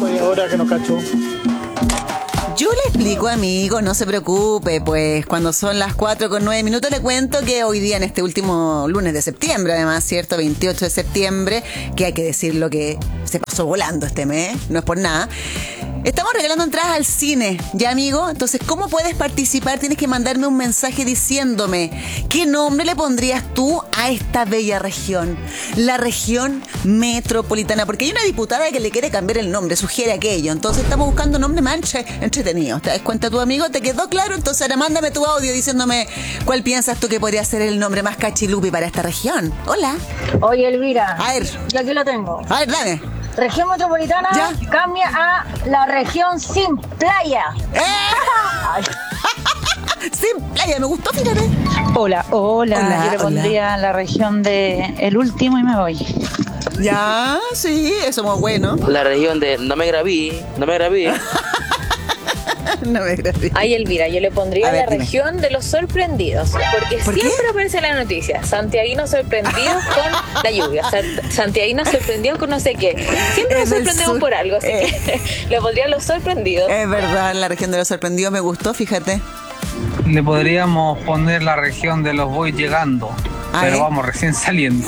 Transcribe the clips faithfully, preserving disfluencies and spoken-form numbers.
estoy ahora que no cacho. Yo le explico, amigo, no se preocupe, pues cuando son las cuatro con nueve minutos le cuento que hoy día, en este último lunes de septiembre, además, ¿cierto? veintiocho de septiembre, que hay que decir lo que se pasó volando este mes, no es por nada. Estamos regalando entradas al cine, ¿ya, amigo? Entonces, ¿cómo puedes participar? Tienes que mandarme un mensaje diciéndome qué nombre le pondrías tú a esta bella región, la región metropolitana, porque hay una diputada que le quiere cambiar el nombre, sugiere aquello, entonces estamos buscando un nombre más entre- entretenido. ¿Te das cuenta, tu amigo? ¿Te quedó claro? Entonces ahora mándame tu audio diciéndome cuál piensas tú que podría ser el nombre más cachilupi para esta región. Hola. Oye, Elvira. A ver. Yo aquí lo tengo. A ver, dame. Región metropolitana ¿Ya? cambia a la región sin playa. ¡Eh! Sin playa, me gustó, fíjate. Hola, hola, Hola, yo le pondría hola. la región de el último y me voy. Ya, sí, eso es muy bueno. La región de no me grabí, no me grabí. No me grabé. Ay, Elvira, yo le pondría A ver, la dime. región de los sorprendidos, porque ¿Por qué? siempre aparece en la noticia, santiaguinos sorprendidos con la lluvia, San- santiaguinos sorprendidos con no sé qué. Siempre Es nos del sorprendemos sur. por algo, así Eh. que le pondría los sorprendidos. Es verdad, la región de los sorprendidos me gustó, fíjate. Le podríamos poner la región de los voy llegando, Ah, pero ¿eh? vamos recién saliendo.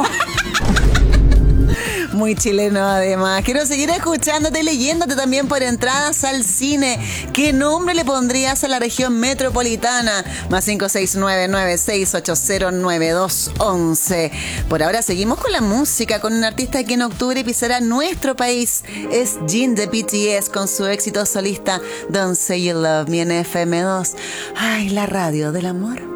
Muy chileno además. Quiero seguir escuchándote y leyéndote también por entradas al cine. ¿Qué nombre le pondrías a la región metropolitana? Más cinco seis nueve nueve seis ocho cero nueve dos once. Por ahora seguimos con la música, con un artista que en octubre pisará nuestro país. Es Jin de B T S con su éxito solista Don't Say You Love Me en F M dos. Ay, la radio del amor.